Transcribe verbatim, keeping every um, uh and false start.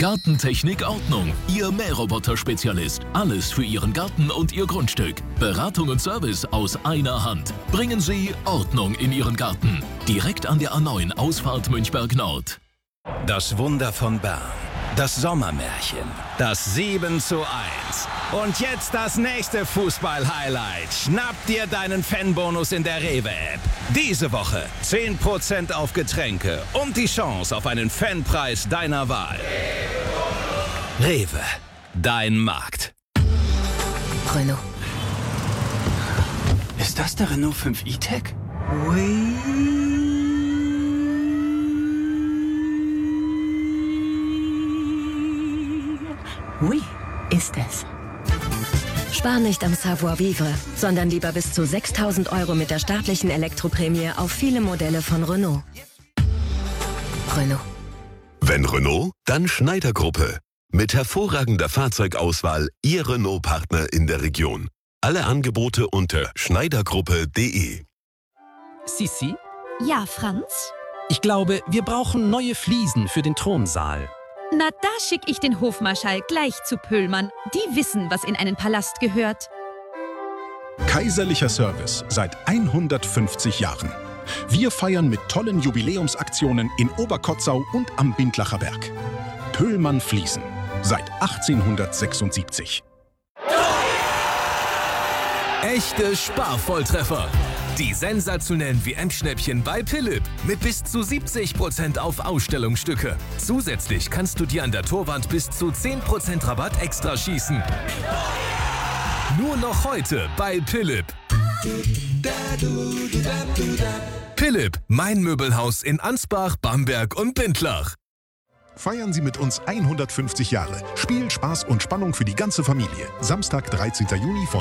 Gartentechnik Ordnung, Ihr Mähroboter-Spezialist. Alles für Ihren Garten und Ihr Grundstück. Beratung und Service aus einer Hand. Bringen Sie Ordnung in Ihren Garten. Direkt an der A neun Ausfahrt Münchberg Nord. Das Wunder von Bern. Das Sommermärchen. Das sieben zu eins. Und jetzt das nächste Fußball-Highlight. Schnapp dir deinen Fanbonus in der Rewe-App. Diese Woche zehn Prozent auf Getränke und die Chance auf einen Fanpreis deiner Wahl. Rewe. Dein Markt. Renault. Ist das der Renault fünf E-Tech? Oui. Oui, ist es. Spar nicht am Savoir-vivre, sondern lieber bis zu sechstausend Euro mit der staatlichen Elektroprämie auf viele Modelle von Renault. Renault. Wenn Renault, dann Schneider Gruppe. Mit hervorragender Fahrzeugauswahl Ihr Renault-Partner in der Region. Alle Angebote unter schneidergruppe punkt de. Sissi? Ja, Franz? Ich glaube, wir brauchen neue Fliesen für den Thronsaal. Na, da schick ich den Hofmarschall gleich zu Pöhlmann. Die wissen, was in einen Palast gehört. Kaiserlicher Service seit hundertfünfzig Jahren. Wir feiern mit tollen Jubiläumsaktionen in Oberkotzau und am Bindlacher Berg. Pöhlmann Fliesen seit achtzehnhundertsechsundsiebzig. Echte Sparvolltreffer. Die sensationellen W M-Schnäppchen bei Philipp mit bis zu siebzig Prozent auf Ausstellungsstücke. Zusätzlich kannst du dir an der Torwand bis zu zehn Prozent Rabatt extra schießen. Nur noch heute bei Philipp. Philipp, mein Möbelhaus in Ansbach, Bamberg und Bindlach. Feiern Sie mit uns hundertfünfzig Jahre. Spiel, Spaß und Spannung für die ganze Familie. Samstag, dreizehnten Juni von